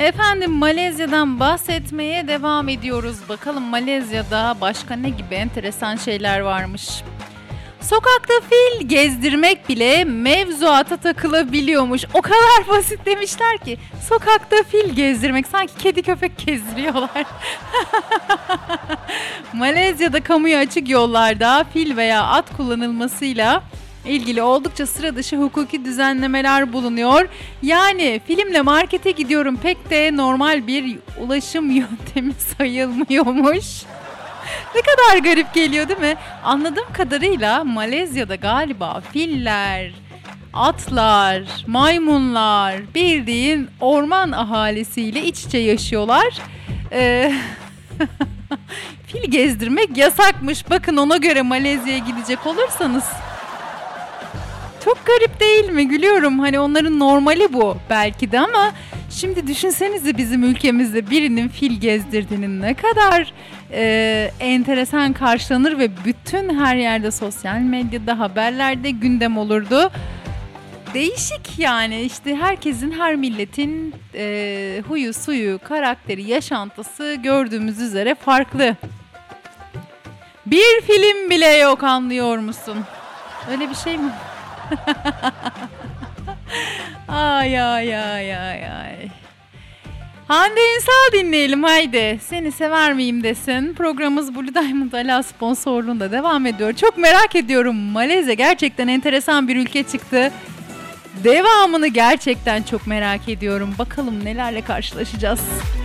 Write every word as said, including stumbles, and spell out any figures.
Efendim Malezya'dan bahsetmeye devam ediyoruz. Bakalım Malezya'da başka ne gibi enteresan şeyler varmış. Sokakta fil gezdirmek bile mevzuata takılabiliyormuş. O kadar basit demişler ki. Sokakta fil gezdirmek sanki kedi köpek gezdiriyorlar. Malezya'da kamuya açık yollarda fil veya at kullanılmasıyla ilgili oldukça sıra dışı hukuki düzenlemeler bulunuyor. Yani filmle markete gidiyorum pek de normal bir ulaşım yöntemi sayılmıyormuş. Ne kadar garip geliyor değil mi? Anladığım kadarıyla Malezya'da galiba filler, atlar, maymunlar bildiğin orman ahalisiyle iç içe yaşıyorlar. Ee, fil gezdirmek yasakmış. Bakın ona göre Malezya'ya gidecek olursanız. Çok garip değil mi? Gülüyorum. Hani onların normali bu belki de ama şimdi düşünsenize bizim ülkemizde birinin fil gezdirdiğinin ne kadar e, enteresan karşılanır ve bütün her yerde sosyal medyada, haberlerde gündem olurdu. Değişik yani işte herkesin, her milletin e, huyu, suyu, karakteri, yaşantısı gördüğümüz üzere farklı. Bir film bile yok, anlıyor musun? Öyle bir şey mi? Ay ay ay ay ay. Hande Ünsal dinleyelim haydi. Seni sever miyim desin. Programımız Blue Diamond Ala sponsorluğunda devam ediyor. Çok merak ediyorum. Malezya gerçekten enteresan bir ülke çıktı. Devamını gerçekten çok merak ediyorum. Bakalım nelerle karşılaşacağız.